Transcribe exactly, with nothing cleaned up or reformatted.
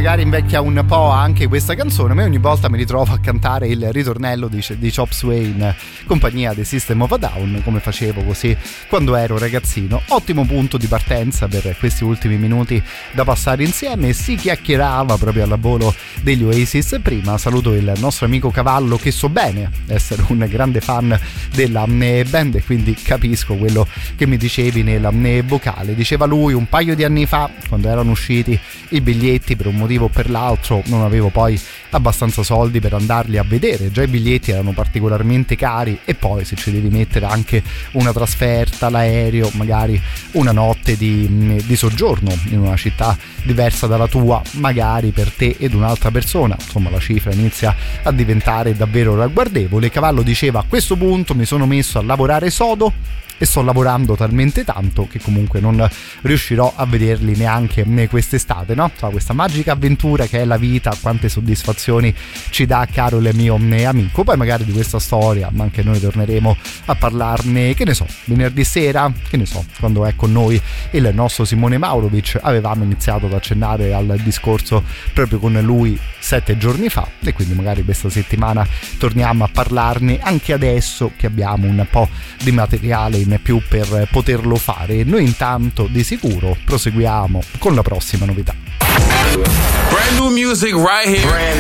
magari invecchia un po' anche questa canzone, ma ogni volta mi ritrovo a cantare il ritornello di, di Chop Suey in compagnia dei System of a Down, come facevo così quando ero ragazzino. Ottimo punto di partenza per questi ultimi minuti da passare insieme. Si chiacchierava proprio al volo degli Oasis. Prima saluto il nostro amico Cavallo, che so bene essere un grande fan della band e quindi capisco quello che mi dicevi nella vocale. Diceva lui, un paio di anni fa, quando erano usciti i biglietti, per un motivo o per l'altro non avevo poi abbastanza soldi per andarli a vedere, già i biglietti erano particolarmente cari e poi se ci devi mettere anche una trasferta, l'aereo, magari una notte di, di soggiorno in una città diversa dalla tua, magari per te ed un'altra persona, insomma la cifra inizia a diventare davvero ragguardevole. Cavallo diceva, a questo punto mi sono messo a lavorare sodo e sto lavorando talmente tanto che comunque non riuscirò a vederli neanche quest'estate, no? Cioè, questa magica avventura che è la vita, quante soddisfazioni ci dà, caro il mio amico. Poi magari di questa storia, ma anche noi torneremo a parlarne, che ne so, venerdì sera, che ne so, quando è con noi il nostro Simone Maurovic. Avevamo iniziato ad accennare al discorso proprio con lui sette giorni fa e quindi magari questa settimana torniamo a parlarne anche adesso che abbiamo un po' di materiale in più per poterlo fare. Noi intanto di sicuro proseguiamo con la prossima novità. Brand new music right here. Brand